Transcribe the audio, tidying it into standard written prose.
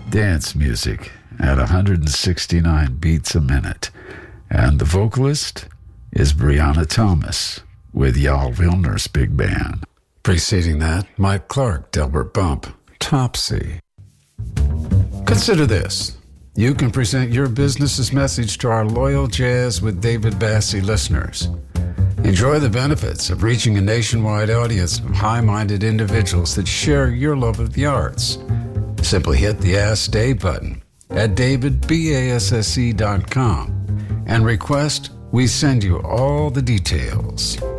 dance music at 169 beats a minute. And the vocalist is Brianna Thomas with Jarl Wilner's big band. Preceding that, Mike Clark, Delbert Bump, Topsy. Consider this. You can present your business's message to our loyal Jazz with David Bassie listeners. Enjoy the benefits of reaching a nationwide audience of high-minded individuals that share your love of the arts. Simply hit the Ask Dave button at davidbasse.com and request we send you all the details.